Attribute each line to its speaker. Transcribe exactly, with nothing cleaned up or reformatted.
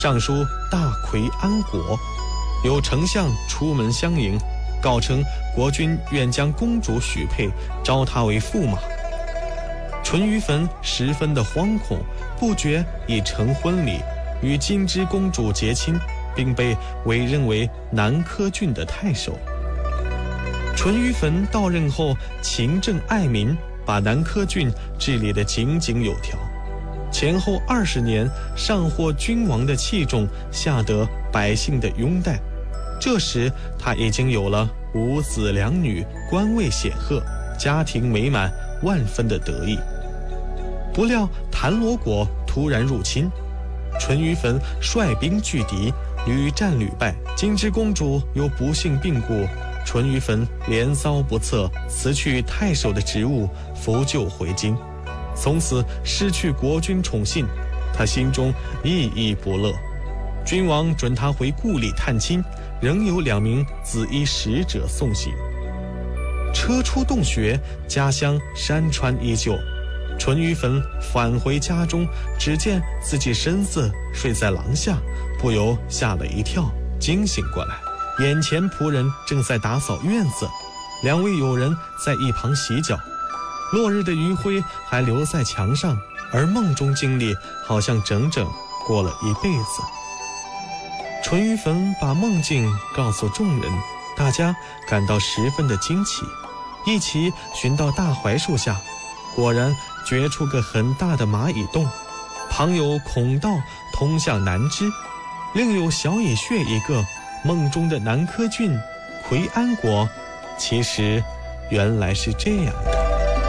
Speaker 1: 上书大魁安国，有丞相出门相迎，告称国君愿将公主许配，招她为驸马。淳于棼十分的惶恐，不觉已成婚礼，与金枝公主结亲，并被委任为南柯郡的太守。淳于棼到任后，勤政爱民，把南柯郡治理得井井有条。前后二十年，上获君王的器重，下得百姓的拥戴。这时他已经有了五子两女，官位显赫，家庭美满，万分的得意。不料谭罗国突然入侵，淳于棼率兵拒敌，屡战屡败。金枝公主又不幸病故，淳于棼连骚不测，辞去太守的职务，扶柩回京。从此失去国君宠信，他心中郁郁不乐。君王准他回故里探亲，仍有两名紫衣使者送行。车出洞穴，家乡山川依旧。淳于棼返回家中，只见自己身子睡在廊下，不由吓了一跳，惊醒过来。眼前仆人正在打扫院子，两位友人在一旁洗脚，落日的余晖还留在墙上，而梦中经历好像整整过了一辈子。淳于棼把梦境告诉众人，大家感到十分的惊奇，一起寻到大槐树下，果然掘出个很大的蚂蚁洞，旁有孔道通向南支，另有小蚁穴一个。梦中的南柯郡魁安国，其实原来是这样的。